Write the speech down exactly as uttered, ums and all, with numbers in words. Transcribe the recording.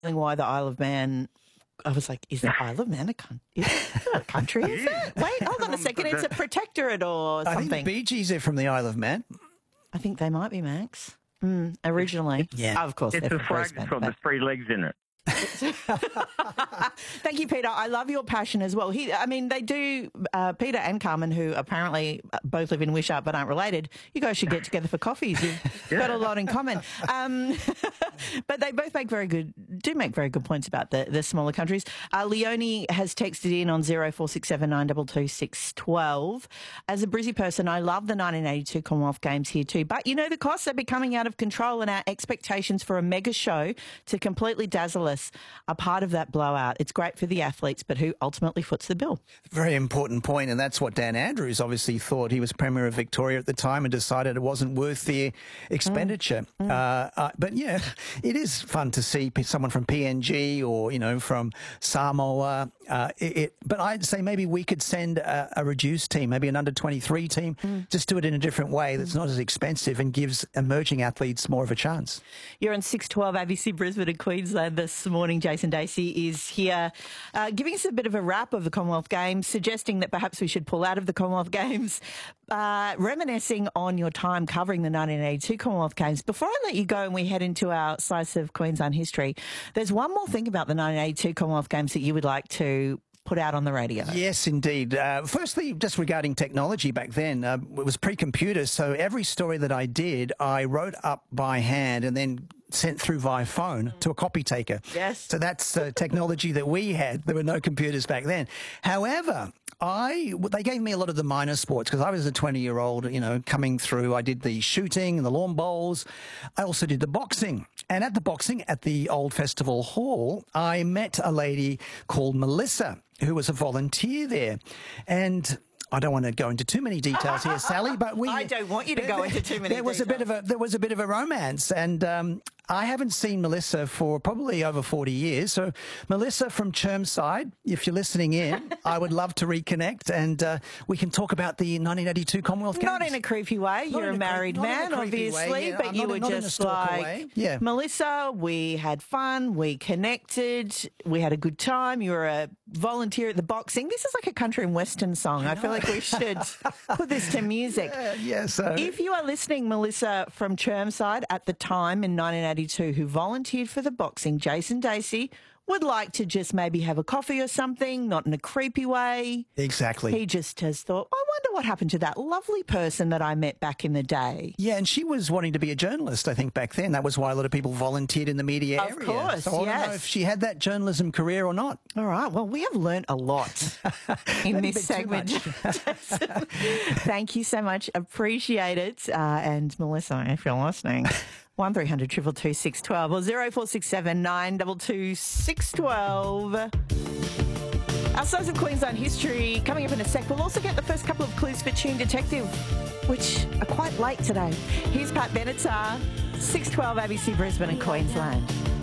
why the Isle of Man. I was like, is the Isle of Man a, con- is it a country? Is it? Wait, hold on a second. It's a protectorate or something. I think the Bee Gees are from the Isle of Man. I think they might be, Max. Mm, originally. Yeah. Oh, of course. It's a flag that's got the three legs in it. Thank you, Peter. I love your passion as well. He, I mean, they do, uh, Peter and Carmen, who apparently both live in Wishart but aren't related, you guys should get together for coffees. You've yeah. got a lot in common. Um, but they both make very good, do make very good points about the, the smaller countries. Uh, Leonie has texted in on zero four six seven nine two two six one two. As a Brizzy person, I love the nineteen eighty-two Commonwealth Games here too. But, you know, the costs are becoming out of control and our expectations for a mega show to completely dazzle us are part of that blowout. It's great for the athletes, but who ultimately foots the bill? Very important point, and that's what Dan Andrews obviously thought. He was Premier of Victoria at the time and decided it wasn't worth the expenditure. Mm. Mm. Uh, uh, but yeah, it is fun to see someone from P N G or, you know, from Samoa. Uh, it, it, but I'd say maybe we could send a, a reduced team, maybe an under twenty-three team, mm. just do it in a different way that's not as expensive and gives emerging athletes more of a chance. You're on six twelve A B C Brisbane and Queensland this morning. Jason Dacey is here uh, giving us a bit of a wrap of the Commonwealth Games, suggesting that perhaps we should pull out of the Commonwealth Games, uh, reminiscing on your time covering the nineteen eighty-two Commonwealth Games. Before I let you go and we head into our slice of Queensland history, there's one more thing about the nineteen eighty-two Commonwealth Games that you would like to put out on the radio. Yes, indeed. Uh, firstly, just regarding technology back then, uh, it was pre-computer, so every story that I did, I wrote up by hand and then sent through via phone to a copy taker. Yes. So that's uh, technology that we had. There were no computers back then. However, I they gave me a lot of the minor sports because I was a twenty-year-old, you know, coming through. I did the shooting and the lawn bowls. I also did the boxing. And at the boxing at the old festival hall, I met a lady called Melissa who was a volunteer there. And I don't want to go into too many details here, Sally, but we... I don't want you to go into too many there was details. A bit of a, there was a bit of a romance, and um, I haven't seen Melissa for probably over forty years. So, Melissa from Chermside, if you're listening in, I would love to reconnect, and uh, we can talk about the nineteen eighty-two Commonwealth Games. Not in a creepy way. Not You're a married cre- man, obviously, way, yeah. but I'm you not, were not just in a like, way. Yeah. Melissa, we had fun, we connected, we had a good time. You were a volunteer at the boxing. This is like a country and western song. I, I feel like we should put this to music. Yeah, yeah, so. If you are listening, Melissa from Chermside at the time in nineteen eighty-two who volunteered for the boxing, Jason Dacey would like to just maybe have a coffee or something, not in a creepy way. Exactly. He just has thought, I wonder what happened to that lovely person that I met back in the day. Yeah, and she was wanting to be a journalist, I think, back then. That was why a lot of people volunteered in the media of area. Of course, so I yes. don't know if she had that journalism career or not. All right, well, we have learnt a lot in this segment. Thank you so much. Appreciate it. Uh, and Melissa, if you're listening... one three hundred two two two six one two or zero four six seven nine two two six one two. Our Slice of Queensland history coming up in a sec. We'll also get the first couple of clues for Tune Detective, which are quite late today. Here's Pat Benatar, six twelve A B C Brisbane and Queensland.